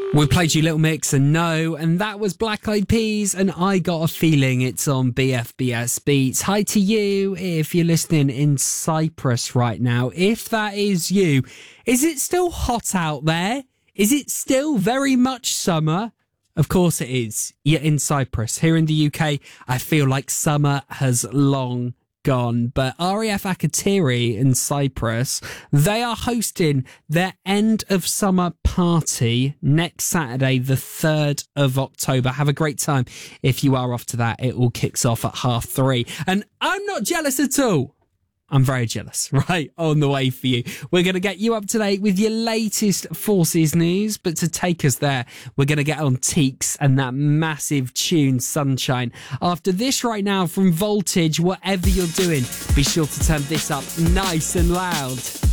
We played you Little Mix and No, and that was Black Eyed Peas, and I Got a Feeling. It's on BFBS Beats. Hi to you if you're listening in Cyprus right now. If that is you, is it still hot out there? Is it still very much summer? Of course it is. You're in Cyprus. Here in the UK, I feel like summer has long gone, but RAF Akatiri in Cyprus, they are hosting their end of summer party next Saturday, the 3rd of October. Have a great time if you are off to that. It all kicks off at 3:30. And I'm not jealous at all. I'm very jealous, right? On the way for you. We're going to get you up to date with your latest Forces news, but to take us there, we're going to get on Teeks and that massive tune, Sunshine. After this right now from Voltage, whatever you're doing, be sure to turn this up nice and loud.